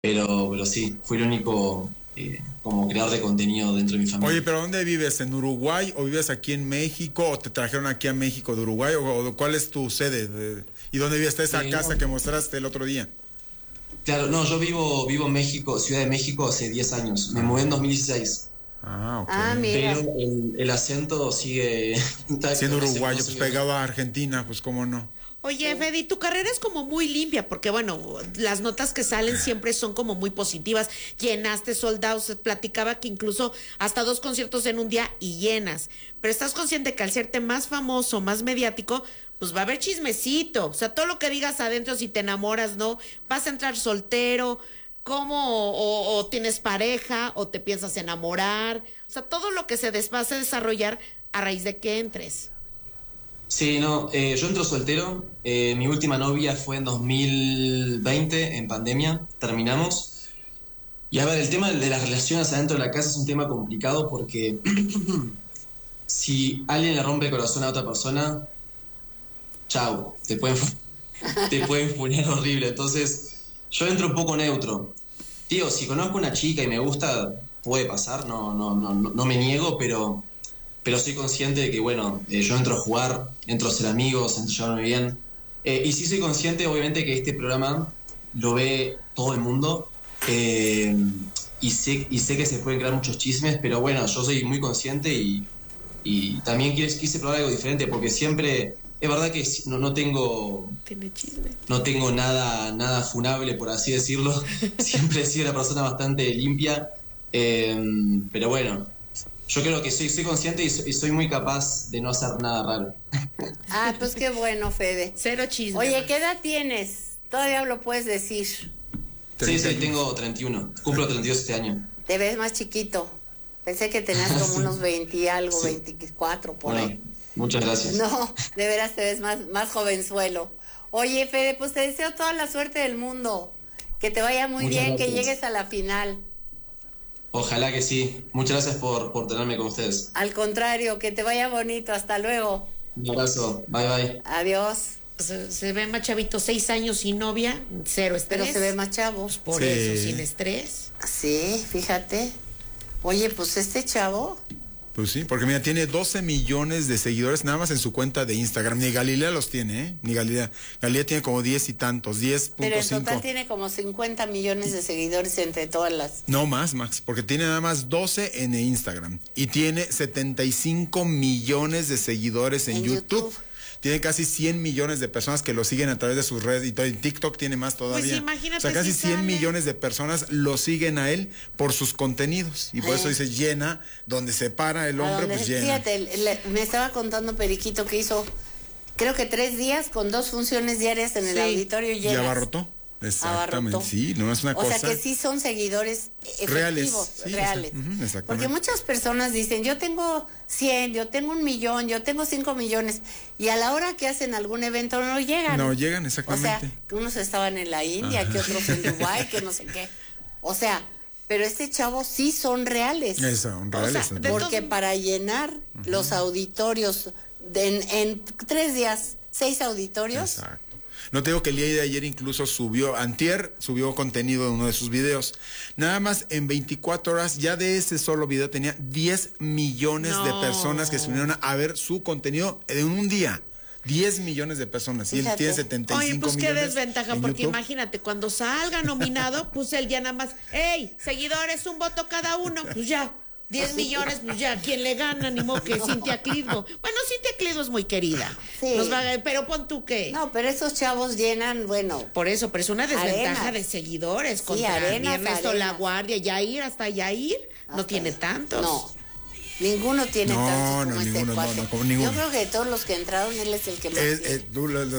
pero sí, fui el único como creador de contenido dentro de mi familia. Oye, pero ¿dónde vives? ¿En Uruguay o vives aquí en México? ¿O te trajeron aquí a México de Uruguay? ¿O cuál es tu sede? ¿Y dónde vive esa casa que mostraste el otro día? Claro, no, yo vivo en México, Ciudad de México, hace 10 años. Me mudé en 2016. Ah, ok. Ah, mira. Pero el acento sigue... Siendo uruguayo, pues pegado a Argentina, pues cómo no. Oye, Fede, tu carrera es como muy limpia, porque bueno, las notas que salen siempre son como muy positivas. Llenaste soldados, se platicaba que incluso hasta 2 conciertos en un día y llenas. Pero estás consciente que al serte más famoso, más mediático, pues va a haber chismecito. O sea, todo lo que digas adentro, si te enamoras, ¿no? Vas a entrar soltero, ¿cómo? O tienes pareja, o te piensas enamorar. O sea, todo lo que se va a desarrollar a raíz de que entres. Sí, no, yo entro soltero. Mi última novia fue en 2020, en pandemia. Terminamos. Y a ver, el tema de las relaciones adentro de la casa es un tema complicado porque si alguien le rompe el corazón a otra persona, chau, te pueden funar horrible. Entonces, yo entro un poco neutro. Tío, si conozco una chica y me gusta, puede pasar, no me niego, pero soy consciente de que, bueno, yo entro a jugar, entro a ser amigos, entro a llevarme bien. Y sí soy consciente, obviamente, que este programa lo ve todo el mundo. Y sé que se pueden crear muchos chismes, pero bueno, yo soy muy consciente y también quise probar algo diferente, porque siempre, es verdad que no tengo... Tiene chisme. No tengo nada funable, por así decirlo. Siempre he sido una persona bastante limpia. Pero bueno, yo creo que soy consciente y soy muy capaz de no hacer nada raro. Ah, pues qué bueno, Fede. Cero chisme. Oye, ¿qué edad tienes? Todavía lo puedes decir. Sí, tengo 31. Cumplo 32 este año. Te ves más chiquito. Pensé que tenías como unos 20 y algo, Sí. 24 por Bueno, ahí. muchas gracias. No, de veras te ves más jovenzuelo. Oye, Fede, pues te deseo toda la suerte del mundo. Que te vaya muy Muchas bien, que gracias. llegues a la final. Ojalá que sí. Muchas gracias por tenerme con ustedes. Al contrario, que te vaya bonito. Hasta luego. Un abrazo. Bye, bye. Adiós. Se ve más chavito, 6 años sin novia, cero estrés. Pero se ve más chavo. Por Sí. eso, sin estrés. Sí, fíjate. Oye, pues este chavo... Pues sí, porque mira, tiene 12 millones de seguidores nada más en su cuenta de Instagram. Ni Galilea los tiene, ¿eh? Ni Galilea. Galilea tiene como 10 y tantos, 10.5. Pero en total tiene como 50 millones de seguidores entre todas las... No más, Max, porque tiene nada más 12 en Instagram y tiene 75 millones de seguidores en YouTube. Tiene casi 100 millones de personas que lo siguen a través de sus redes y todo. En TikTok tiene más todavía. Pues imagínate, o sea, casi si 100 sale. millones de personas lo siguen a él por sus contenidos. Y por eso dice llena, donde se para el hombre, pues llena. Fíjate, me estaba contando Periquito que hizo, creo que 3 días con 2 funciones diarias en el auditorio Y llenas. abarrotó. Exactamente, Abarrotó. sí, no es una cosa. O sea que sí son seguidores reales. efectivos, Sí, reales. exactamente. Porque muchas personas dicen, yo tengo 100, yo tengo 1 millón, yo tengo 5 millones, y a la hora que hacen algún evento no llegan. No llegan, O exactamente. sea, que unos estaban en la India, que otros en Dubái, que no sé qué. O sea, pero este chavo sí son reales. Son reales. sea, Porque para llenar los auditorios en 3 días, 6 auditorios. Exacto. No te digo que el día de ayer incluso antier subió contenido de uno de sus videos. Nada más en 24 horas, ya de ese solo video tenía 10 millones de personas que se unieron a ver su contenido en un día. 10 millones de personas. Y él Fíjate. tiene 75 Oye, pues qué millones desventaja, en porque YouTube. imagínate, cuando salga nominado, pues él ya nada más, ¡ey! Seguidores, un voto cada uno, pues ya. 10 millones, pues ya, ¿quién le gana? Ni modo que Cintia Clitbo. Bueno, Cintia Clitbo es muy querida. Sí. Pero pon tú qué. No, pero esos chavos llenan, bueno, Por eso, pero es una desventaja Arenas. de seguidores. Sí, Contra Arenas, Ernesto La Arenas. Guardia, Yair, hasta Yair, no hasta- tiene tantos. No, ninguno tiene No, tantos no, como este ninguno, no, cuate. no, como ninguno. Yo creo que de todos los que entraron, él es el que más tiene.